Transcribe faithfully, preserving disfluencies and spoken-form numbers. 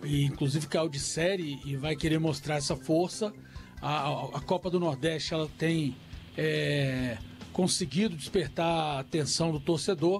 e inclusive caiu de série e vai querer mostrar essa força. A, a Copa do Nordeste ela tem é, conseguido despertar a atenção do torcedor